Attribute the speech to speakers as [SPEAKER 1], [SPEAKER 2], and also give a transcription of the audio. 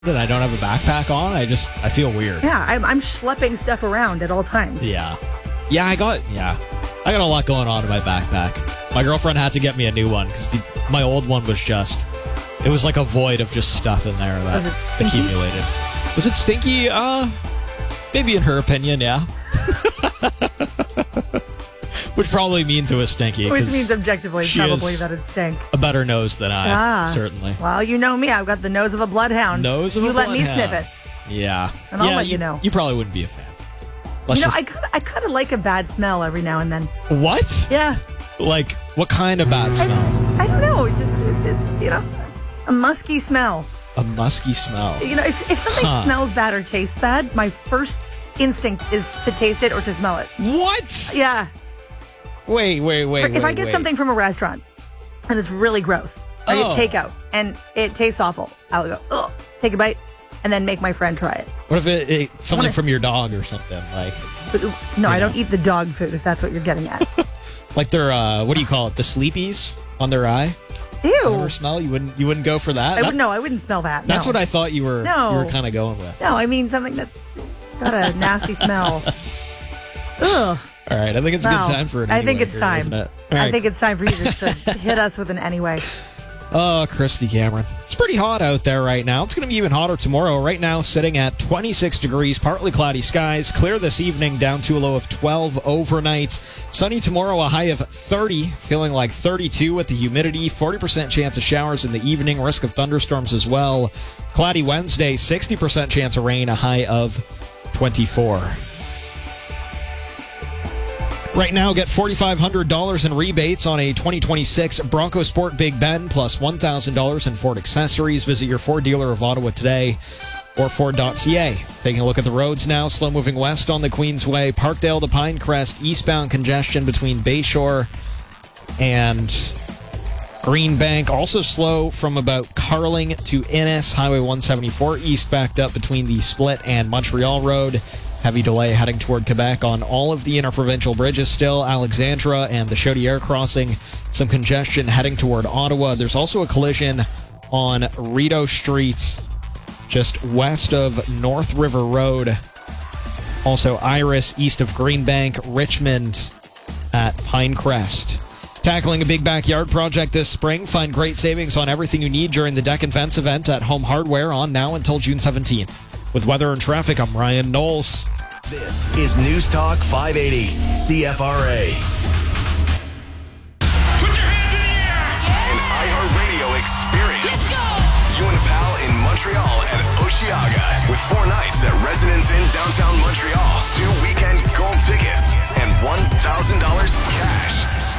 [SPEAKER 1] that I don't have a backpack on. I feel weird.
[SPEAKER 2] Yeah, I'm schlepping stuff around at all times.
[SPEAKER 1] Yeah. I got a lot going on in my backpack. My girlfriend had to get me a new one because my old one was it was like a void of just stuff in there that accumulated. Was it stinky? Maybe in her opinion, yeah. Which probably means it was stinky.
[SPEAKER 2] Which means objectively probably that it stank.
[SPEAKER 1] A better nose than I, certainly.
[SPEAKER 2] Well, you know me. I've got the nose of a bloodhound. You let me sniff it.
[SPEAKER 1] Yeah.
[SPEAKER 2] And I'll let you know.
[SPEAKER 1] You probably wouldn't be a fan.
[SPEAKER 2] I kind of like a bad smell every now and then.
[SPEAKER 1] What?
[SPEAKER 2] Yeah.
[SPEAKER 1] Like, what kind of bad smell?
[SPEAKER 2] I don't know. It's a musky smell.
[SPEAKER 1] A musky smell.
[SPEAKER 2] If something smells bad or tastes bad, my first instinct is to taste it or to smell it.
[SPEAKER 1] What?
[SPEAKER 2] Yeah.
[SPEAKER 1] Wait.
[SPEAKER 2] If I get something from a restaurant and it's really gross, I get takeout and it tastes awful, I'll go, ugh, take a bite and then make my friend try it.
[SPEAKER 1] What if it's something from your dog or something?
[SPEAKER 2] No, I don't eat the dog food if that's what you're getting at.
[SPEAKER 1] Like their, what do you call it? The sleepies on their eye?
[SPEAKER 2] Ew.
[SPEAKER 1] Whatever smell? You wouldn't go for that?
[SPEAKER 2] I wouldn't smell that.
[SPEAKER 1] That's what I thought you were kind of going with.
[SPEAKER 2] No, I mean something that's got a nasty smell. Ugh.
[SPEAKER 1] All right, I think it's a good time for an anyway.
[SPEAKER 2] I think it's time.
[SPEAKER 1] Isn't it?
[SPEAKER 2] I think it's time for you just to hit us with an anyway.
[SPEAKER 1] Oh, Christy Cameron. It's pretty hot out there right now. It's going to be even hotter tomorrow. Right now, sitting at 26 degrees, partly cloudy skies. Clear this evening, down to a low of 12 overnight. Sunny tomorrow, a high of 30, feeling like 32 with the humidity. 40% chance of showers in the evening, risk of thunderstorms as well. Cloudy Wednesday, 60% chance of rain, a high of 24. Right now, get $4,500 in rebates on a 2026 Bronco Sport Big Ben, plus $1,000 in Ford accessories. Visit your Ford dealer of Ottawa today or Ford.ca. Taking a look at the roads now. Slow moving west on the Queensway. Parkdale to Pinecrest. Eastbound congestion between Bayshore and Greenbank. Also slow from about Carling to Innis. Highway 174 east backed up between the Split and Montreal Road. Heavy delay heading toward Quebec on all of the interprovincial bridges still. Alexandra and the Chaudière crossing. Some congestion heading toward Ottawa. There's also a collision on Rideau Street, just west of North River Road. Also Iris, east of Greenbank. Richmond at Pinecrest. Tackling a big backyard project this spring. Find great savings on everything you need during the Deck and Fence event at Home Hardware on now until June 17th. With weather and traffic, I'm Ryan Knowles.
[SPEAKER 3] This is News Talk 580, CFRA.
[SPEAKER 4] Put your hands in the air!
[SPEAKER 3] An iHeartRadio experience.
[SPEAKER 4] Let's go!
[SPEAKER 3] Una Pal in Montreal and Osheaga with 4 nights at Residence Inn downtown Montreal.